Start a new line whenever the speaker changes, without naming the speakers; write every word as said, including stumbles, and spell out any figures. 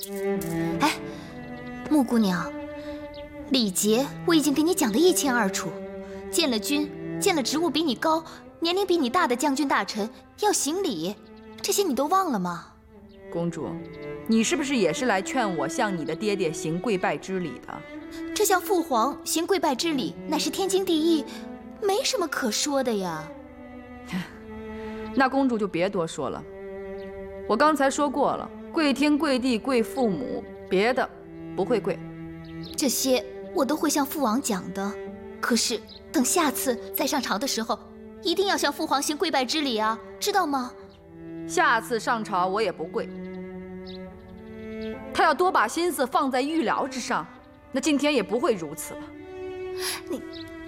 哎，穆姑娘，礼节我已经给你讲得一清二楚。见了君，见了职务比你高、年龄比你大的将军大臣，要行礼，这些你都忘了吗？
公主，你是不是也是来劝我向你的爹爹行跪拜之礼的？
这向父皇行跪拜之礼，乃是天经地义，没什么可说的呀。
那公主就别多说了。我刚才说过了，跪天跪地跪父母，别的不会跪。
这些我都会向父王讲的。可是等下次再上朝的时候，一定要向父皇行跪拜之礼啊，知道吗？
下次上朝我也不跪。他要多把心思放在御疗之上，那今天也不会如此了。
你